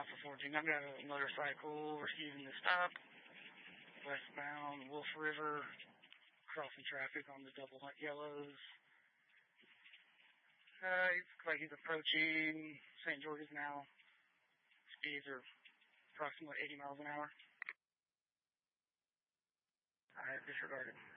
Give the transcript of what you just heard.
Alpha 14. I've got a motorcycle receiving the stop. Westbound Wolf River. Crossing traffic on the double hunt yellows. Looks like he's approaching St. George's now. Speeds are approximately 80 miles an hour. Alright, disregarded.